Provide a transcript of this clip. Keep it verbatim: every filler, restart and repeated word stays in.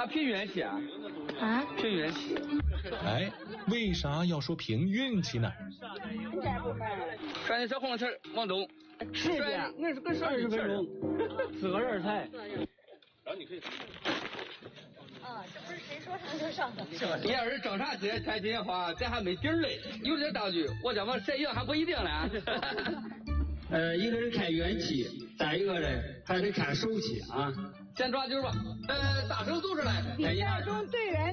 咋凭运气啊？ 啊？ 凭运气。 哎，为啥要说凭运气呢？ 赶紧小红车往东。 是的，那是个二十分钟，四个人才。 然后你可以。 啊，这不是谁说上就上的。 你要是正常接开金的话，咱还没底儿嘞。有这道具，我讲嘛，谁赢还不一定呢。 呃，一个是看运气，再一个呢还得看手气啊。 先抓阄吧，呃，大手走出来。 比赛中队员